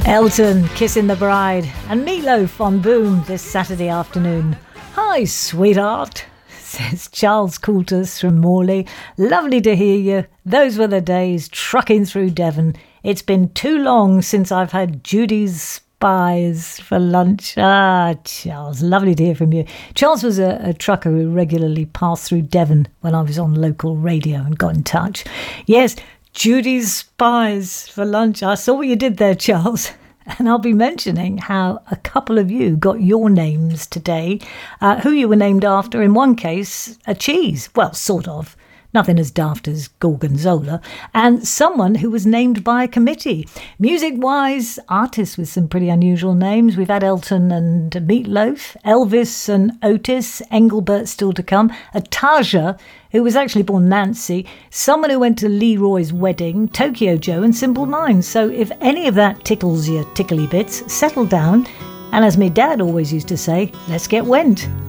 Elton, Kissing the Bride, and Meatloaf on Boom this Saturday afternoon. Hi, sweetheart, says Charles Coulters from Morley. Lovely to hear you. Those were the days, trucking through Devon. It's been too long since I've had Judy's Spies for lunch. Charles, lovely to hear from you. Charles was a trucker who regularly passed through Devon when I was on local radio and got in touch. Yes, Judy's Spies for lunch. I saw what you did there, Charles. And I'll be mentioning how a couple of you got your names today, who you were named after. In one case, a cheese. Well, sort of. Nothing as daft as Gorgonzola. And someone who was named by a committee. Music-wise, artists with some pretty unusual names. We've had Elton and Meatloaf, Elvis and Otis, Engelbert still to come, a Taja, who was actually born Nancy, someone who went to Leroy's wedding, Tokyo Joe and Simple Minds. So if any of that tickles your tickly bits, settle down. And as my dad always used to say, let's get went.